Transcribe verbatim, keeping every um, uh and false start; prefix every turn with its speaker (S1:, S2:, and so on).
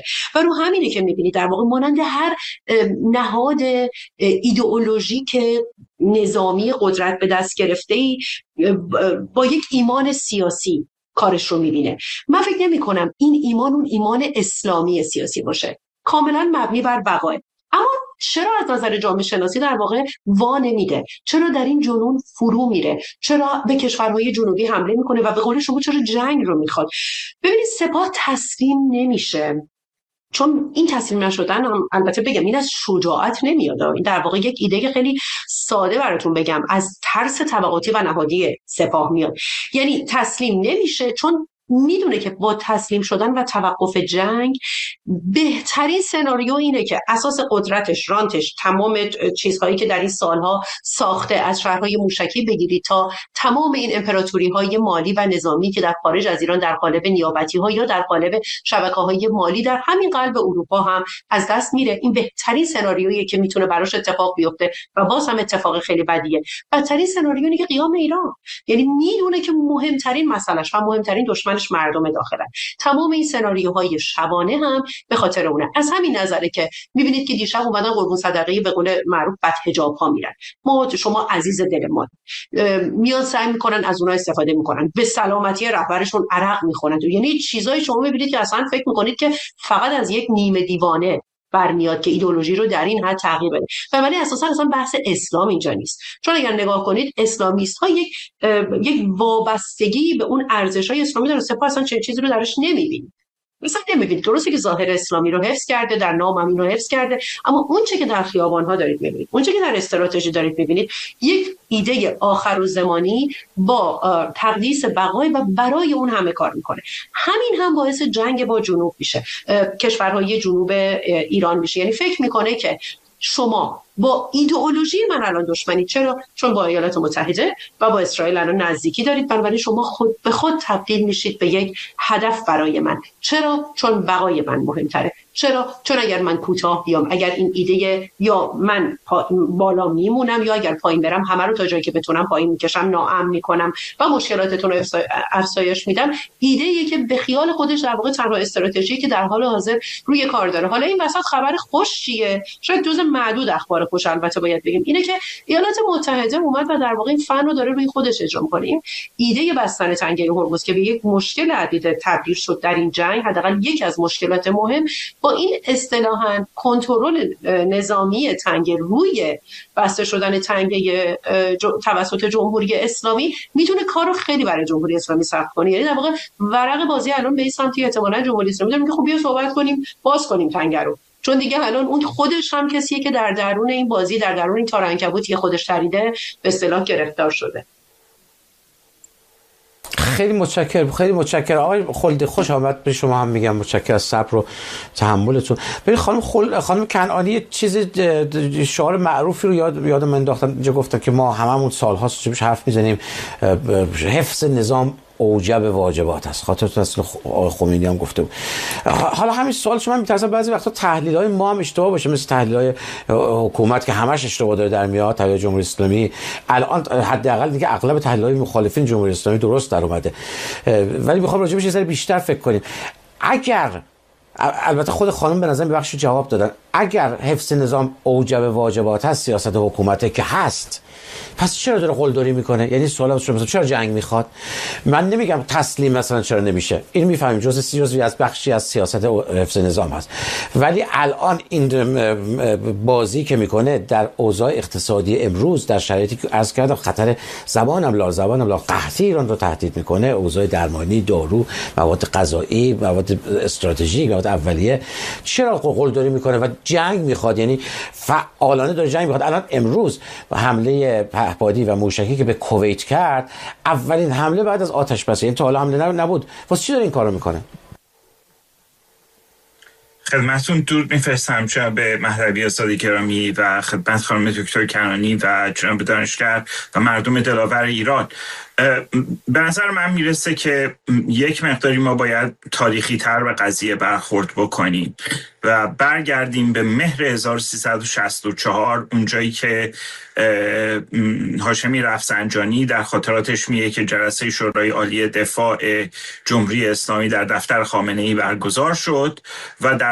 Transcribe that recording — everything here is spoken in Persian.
S1: و رو همینه که میبینید در واقع مانند هر نهاد ایدئولوژیک نظامی قدرت به دست گرفته‌ای با یک ایمان سیاسی کارش رو میبینه. من فکر نمی کنم این ایمان اون ایمان اسلامی سیاسی باشه، کاملا مبنی بر بقای. اما چرا از نظر جامعه شناسی در واقع وا نمیده؟ چرا در این جنون فرو میره؟ چرا به کشورهای جنوبی حمله میکنه و به قول شما چرا جنگ رو میخواد؟ ببینید سپاه تسلیم نمیشه، چون این تسلیم نشدن هم البته بگم این از شجاعت نمیاد، این در واقع یک ایده خیلی ساده براتون بگم از ترس طبقاتی و نهادی سپاه میاد. یعنی تسلیم نمیشه چون میدونه که با تسلیم شدن و توقف جنگ بهترین سناریو اینه که اساس قدرتش، رانتش، تمام چیزهایی که در این سالها ساخته، از شهرهای موشکی بگیرید تا تمام این امپراتوری های مالی و نظامی که در خارج از ایران در قالب نیابتی ها یا در قالب شبکه های مالی در همین قلب اروپا هم از دست میره. این بهترین سناریویی که میتونه براش اتفاق بیفته و باز هم اتفاق خیلی بدیه. بدترین سناریو اینه که قیام ایران، یعنی میدونه که مهمترین مسئلهش و مهمترین دشمنش مردم داخلن. تمام این سناریوهای شبانه هم به خاطر اونه. از همین نظره که میبینید که دیشب اومدن قربون صدقه به قول معروف بد حجاب ها میرن. ما شما عزیز دل ما میان سعی میکنن از اونها استفاده میکنن، به سلامتی رهبرشون عرق میخورن. یعنی چیزای شما میبینید که اصلا فکر میکنید که فقط از یک نیمه دیوانه برمیاد که ایدئولوژی رو در این حد تغییر بده. ولی اساسا اصلا بحث اسلام اینجا نیست، چون اگر نگاه کنید اسلامیست ها یک یک وابستگی به اون ارزش‌های اسلامی دارن. سپاه اصلا چه چیزی رو درش نمی‌بینید. مثلا نمی‌بینید. درسته که ظاهر اسلامی رو حفظ کرده، در نام هم رو حفظ کرده، اما اون چه که در خیابان‌ها دارید می‌بینید، اون چه که در استراتژی دارید می‌بینید، یک ایده آخرالزمانی با تقدیس بقای و برای اون همه کار میکنه. همین هم باعث جنگ با جنوب میشه، کشورهای جنوب ایران میشه. یعنی فکر میکنه که شما با ایدئولوژی من الان دشمنی. چرا؟ چون با ایالات متحده و با اسرائیل الان نزدیکی دارید، بنابراین شما خود به خود تبدیل میشید به یک هدف برای من. چرا؟ چون بقای من مهمتره. چرا؟ چون اگر من کوتاه بیام، اگر این ایده یا من بالا میمونم یا اگر پایین برم، همه رو تا جایی که بتونم پایین میکشم، ناامن میکنم و مشکلاتتون رو افزایش میدم. ایده ای که به خیال خودش در واقع تنها استراتژی که در حال حاضر روی کار داره. حالا این وسط خبر خوش چیه؟ شاید جز معدود اخبار خوش البته باید بگیم، اینه که ایالات متحده اومد و در واقع این فن رو داره روی خودش اجرا می‌کنه. این ایده بستن تنگه هرمز که به یک مشکل عدیده تبدیل شد در این جنگ، حداقل یکی از مشکلات مهم، با این اصطلاحاً کنترل نظامی تنگه روی بسته شدن تنگه توسط جمهوری اسلامی میتونه کارو خیلی برای جمهوری اسلامی سخت کنه. یعنی در واقع ورق بازی الان به این سمتی احتمالاً جمهوری اسلامی داره که خب بیا صحبت کنیم، باز کنیم تنگه رو، چون دیگه الان اون خودش هم کسیه که در درون این بازی، در درون این تار عنکبوتی خودش خریده، به اصطلاح گرفتار شده.
S2: خیلی متشکرم، خیلی متشکرم آقای خلدی، خوش آمد به شما هم میگم، متشکرم از صبر و تحملتون. ببین خانم خل... خانم کنعانی چیز شعار معروفی رو یاد یادم انداختن، اینجا گفتن که ما هممون سال‌هاست راجعش حرف میزنیم، حفظ نظام اوجب واجبات است. خاطرتون اصل خمینی هم گفته بود. حالا همین سوال شما میترسم بعضی وقتا تحلیل‌های ما هم اشتباه باشه، مثل تحلیل‌های حکومت که همش اشتباه داره در میاد، تحلیل جمهوری اسلامی الان حداقل دیگه اغلب تحلیل‌های مخالفین جمهوری اسلامی درست در اومده، ولی میخوام راجع بهش یه ذره بیشتر فکر کنیم. اگر البته خود خانم به نظر بخشی جواب دادن، اگر حفظ نظام اوجب واجبات هست سیاست حکومت که هست، پس چرا داره قلدری میکنه؟ یعنی سوال شما مثلا چرا جنگ میخواد؟ من نمیگم تسلیم مثلا چرا نمیشه، این میفهمیم جزء سیاسی از بخشی از سیاست حفظ نظام هست، ولی الان این بازی که میکنه در اوضاع اقتصادی امروز، در شرایطی که عرض کردم خطر زبانم لا زبانم لا قحطی ایران رو تهدید میکنه، اوضاع درمانی، دارو، مواد غذایی، مواد استراتژیک، مواد اولیه، چرا قلدری میکنه و جنگ میخواد؟ یعنی فعالانه داره جنگ میخواد. الان امروز حمله پهپادی و موشکی که به کویت کرد، اولین حمله بعد از آتش بسی، این تا حالا حمله نبود، واسه چی داره این کارو میکنه؟
S3: خدمتتون درود میفرستم جناب مهدوی استاد گرامی و خدمت خانم دکتر کنعانی و جناب دانشگر و مردم دلاور ایران. به نظر من میرسه که یک مقداری ما باید تاریخی تر به قضیه برخورد بکنیم و برگردیم به مهر هزار و سیصد و شصت و چهار، اونجایی که هاشمی رفسنجانی در خاطراتش میگه که جلسه شورای عالی دفاع جمهوری اسلامی در دفتر خامنه‌ای برگزار شد و در